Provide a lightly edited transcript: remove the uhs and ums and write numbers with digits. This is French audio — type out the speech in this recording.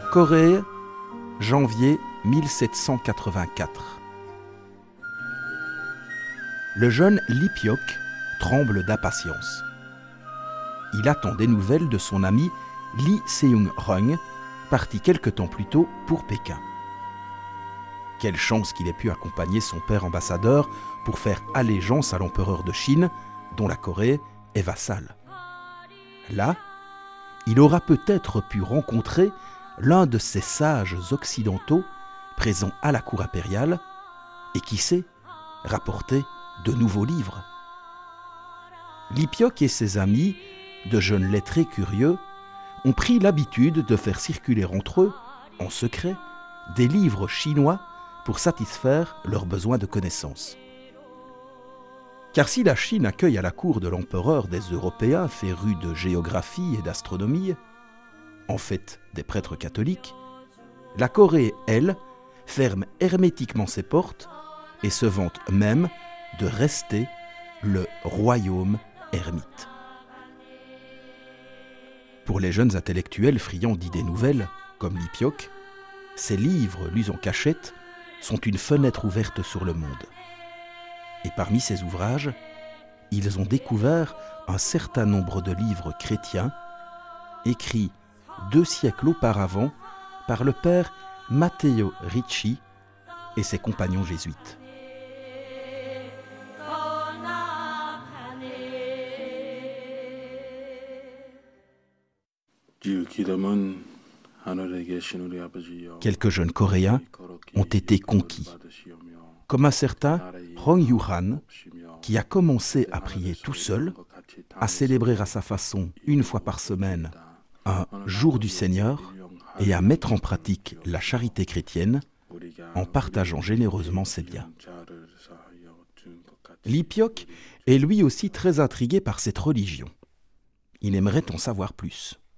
Corée, janvier 1784. Le jeune Lee Pyok tremble d'impatience. Il attend des nouvelles de son ami Lee Seung-reung, parti quelque temps plus tôt pour Pékin. Quelle chance qu'il ait pu accompagner son père ambassadeur pour faire allégeance à l'empereur de Chine, dont la Corée est vassale. Là, il aura peut-être pu rencontrer l'un de ces sages occidentaux présents à la cour impériale et qui sait, rapporter de nouveaux livres. Lee Pyok et ses amis, de jeunes lettrés curieux, ont pris l'habitude de faire circuler entre eux, en secret, des livres chinois pour satisfaire leurs besoins de connaissances. Car si la Chine accueille à la cour de l'empereur des Européens férus de géographie et d'astronomie, en fait des prêtres catholiques, la Corée, elle, ferme hermétiquement ses portes et se vante même de rester le royaume ermite. Pour les jeunes intellectuels friands d'idées nouvelles, comme Lee Pyok, ces livres lus en cachette sont une fenêtre ouverte sur le monde. Et parmi ces ouvrages, ils ont découvert un certain nombre de livres chrétiens écrits 2 siècles auparavant par le père Matteo Ricci et ses compagnons jésuites. Quelques jeunes Coréens ont été conquis, comme un certain Hong Yu-han, qui a commencé à prier tout seul, à célébrer à sa façon une fois par semaine un jour du Seigneur et à mettre en pratique la charité chrétienne en partageant généreusement ses biens. Lee Pyok est lui aussi très intrigué par cette religion. Il aimerait en savoir plus.